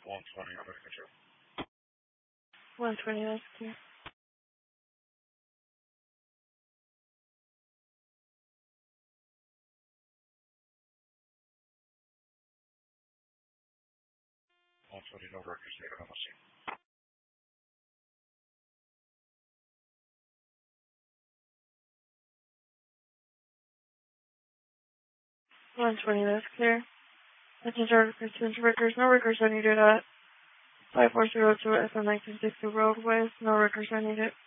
120, I'm looking at 120, that's clear. you. 120, no records taken on the scene. 120, that's clear. Passenger records, no records are needed at 5402 SM 1960 Road West, no records are needed.